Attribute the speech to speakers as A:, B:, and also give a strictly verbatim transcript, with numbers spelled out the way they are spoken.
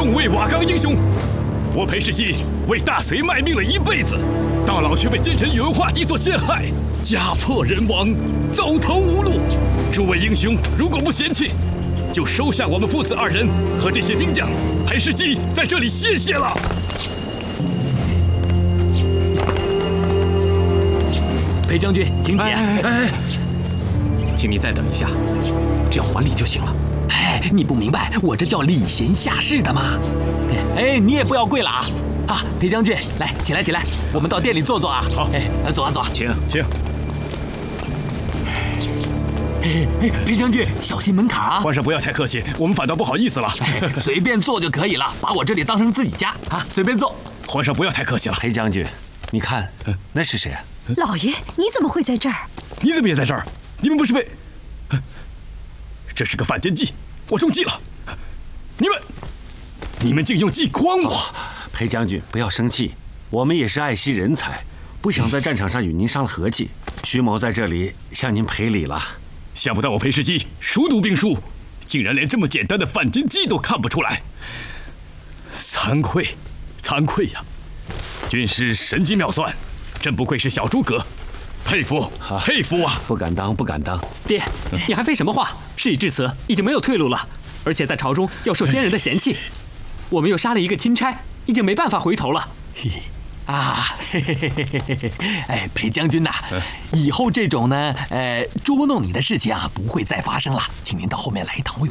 A: 众位瓦岗英雄。我裴世基为大隋卖命了一辈子，到老却被奸臣宇文化及所陷害，家破人亡，走投无路。诸位英雄如果不嫌弃，就收下我们父子二人和这些兵将。裴世基在这里谢谢了。
B: 裴将军，请解。
C: 哎哎，请你再等一下，只要还礼就行了。
B: 哎，你不明白，我这叫礼贤下士的吗？哎，你也不要跪了啊！啊，裴将军，来，起来起来，我们到店里坐坐啊。
A: 好，
B: 哎，走啊走啊，
C: 请
A: 请。
B: 哎哎，裴将军，小心门槛啊！
A: 皇上不要太客气，我们反倒不好意思了。
B: 哎，随便坐就可以了，把我这里当成自己家啊，随便坐。
A: 皇上不要太客气了。
C: 裴将军，你看那是谁啊？
D: 老爷，你怎么会在这儿？
A: 你怎么也在这儿？你们不是被……这是个反间计，我中计了。你们，你们竟用计诓我！
C: 哦，裴将军不要生气，我们也是爱惜人才，不想在战场上与您伤了和气。徐某在这里向您赔礼了。
A: 想不到我裴世基熟读兵书，竟然连这么简单的反间计都看不出来，惭愧，惭愧呀！军师神机妙算，真不愧是小诸葛，佩服，佩服啊！
C: 不敢当，不敢当。
E: 爹，你还废什么话？事已至此，已经没有退路了，而且在朝中要受奸人的嫌弃，我们又杀了一个钦差，已经没办法回头了。
B: 啊，嘿嘿嘿嘿嘿嘿！哎，裴将军呐、啊，以后这种呢，呃，捉弄你的事情啊，不会再发生了。请您到后面来一趟，我有